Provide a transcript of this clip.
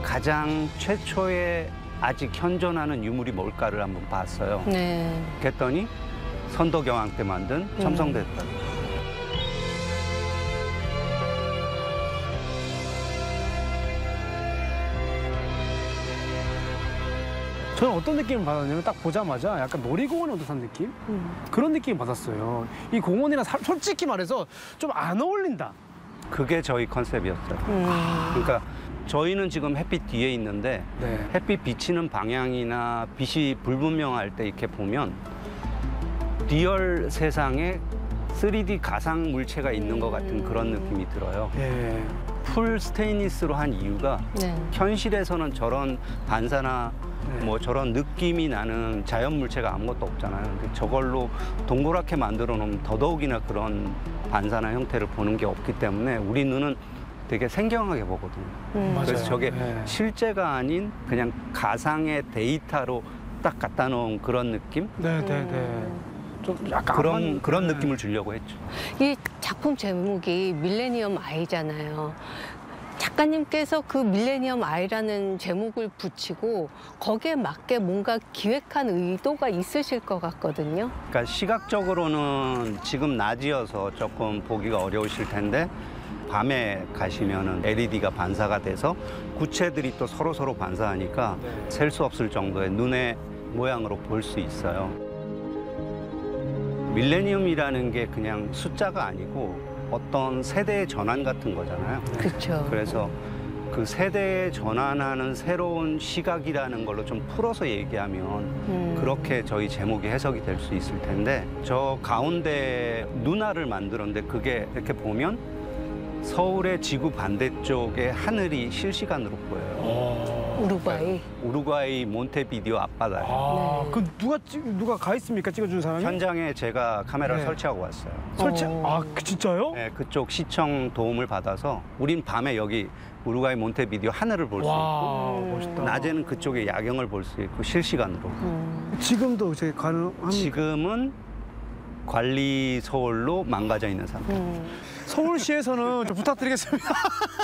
가장 최초의 아직 현존하는 유물이 뭘까를 한번 봤어요. 네. 그랬더니 선덕여왕 때 만든 첨성대탑. 저는 어떤 느낌을 받았냐면 딱 보자마자 약간 놀이공원에 온 듯한 느낌? 그런 느낌 받았어요. 이 공원이랑 솔직히 말해서 좀 안 어울린다. 그게 저희 컨셉이었어요. 그러니까 저희는 지금 햇빛 뒤에 있는데 네. 햇빛 비치는 방향이나 빛이 불분명할 때 이렇게 보면 리얼 세상에 3D 가상 물체가 있는 것 같은 그런 느낌이 들어요. 예. 풀 스테인리스로 한 이유가 네. 현실에서는 저런 반사나 네. 뭐 저런 느낌이 나는 자연 물체가 아무것도 없잖아요. 근데 저걸로 동그랗게 만들어 놓으면 더더욱이나 그런 반사나 형태를 보는 게 없기 때문에 우리 눈은 되게 생경하게 보거든요. 맞아요. 그래서 저게 네. 실제가 아닌 그냥 가상의 데이터로 딱 갖다 놓은 그런 느낌? 네네네. 좀 약간 그런 네. 느낌을 주려고 했죠. 이 작품 제목이 밀레니엄 아이잖아요. 작가님께서 그 밀레니엄 아이라는 제목을 붙이고 거기에 맞게 뭔가 기획한 의도가 있으실 것 같거든요. 그러니까 시각적으로는 지금 낮이어서 조금 보기가 어려우실 텐데 밤에 가시면은 LED가 반사가 돼서 구체들이 또 서로 반사하니까 셀 수 없을 정도의 눈의 모양으로 볼 수 있어요. 밀레니엄이라는 게 그냥 숫자가 아니고 어떤 세대의 전환 같은 거잖아요. 그렇죠. 그래서 그 세대에 전환하는 새로운 시각이라는 걸로 좀 풀어서 얘기하면 그렇게 저희 제목이 해석이 될 수 있을 텐데 저 가운데 눈알을 만들었는데 그게 이렇게 보면 서울의 지구 반대쪽에 하늘이 실시간으로 보여요. 우루과이. 우루과이 몬테비디오 앞바다에. 아, 네. 그 누가 가 있습니까? 찍어준 사람이? 현장에 제가 카메라를 네. 설치하고 왔어요. 아, 진짜요? 네, 그쪽 시청 도움을 받아서 우린 밤에 여기 우루과이 몬테비디오 하늘을 볼 수 있고 와, 멋있다. 낮에는 그쪽에 야경을 볼 수 있고 실시간으로. 지금도 제 가능합니까? 지금은 관리 서울로 망가져 있는 상태. 서울시에서는 좀 부탁드리겠습니다.